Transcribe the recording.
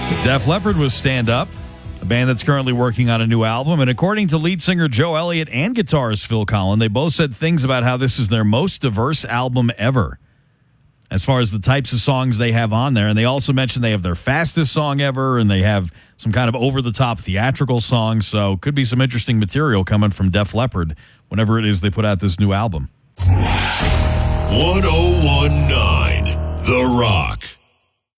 Def Leppard was Stand Up, a band that's currently working on a new album. And according to lead singer Joe Elliott and guitarist Phil Collen, they both said things about how this is their most diverse album ever as far as the types of songs they have on there. And they also mentioned they have their fastest song ever, and they have some kind of over-the-top theatrical songs. So could be some interesting material coming from Def Leppard whenever it is they put out this new album. 1019 The Rock.